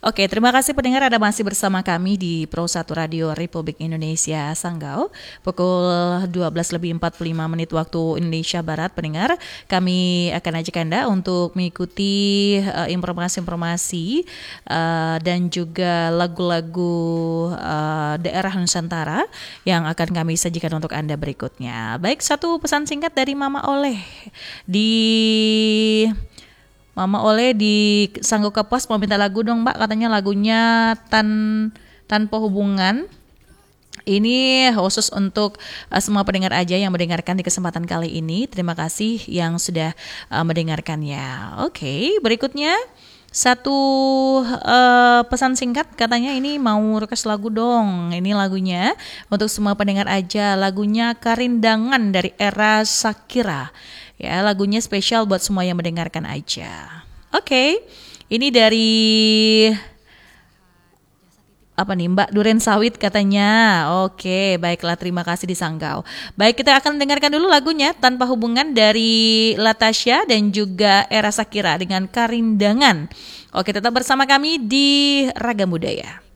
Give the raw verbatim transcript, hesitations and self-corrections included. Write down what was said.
Oke, terima kasih pendengar Anda masih bersama kami di Pro satu Radio Republik Indonesia Sanggau. Pukul dua belas lebih empat puluh lima menit waktu Indonesia Barat, pendengar. Kami akan ajak Anda untuk mengikuti uh, informasi-informasi uh, dan juga lagu-lagu uh, daerah Nusantara yang akan kami sajikan untuk Anda berikutnya. Baik, satu pesan singkat dari Mama Oleh di Mama Oleh di Sanggau Kapuas mau minta lagu dong Mbak, katanya lagunya Tan Tanpa Hubungan. Ini khusus untuk uh, semua pendengar aja yang mendengarkan di kesempatan kali ini. Terima kasih yang sudah uh, mendengarkannya. Oke, berikutnya satu uh, pesan singkat, katanya ini mau request lagu dong. Ini lagunya untuk semua pendengar aja, lagunya Karindangan dari Era Shakira. Ya, lagunya spesial buat semua yang mendengarkan aja. Oke, okay. Ini dari apa nih, Mbak Duren Sawit katanya. Oke, okay, baiklah, terima kasih di Sanggau. Baik, kita akan dengarkan dulu lagunya Tanpa Hubungan dari Latasha dan juga Era Shakira dengan Karindangan. Oke, tetap bersama kami di Ragam Budaya.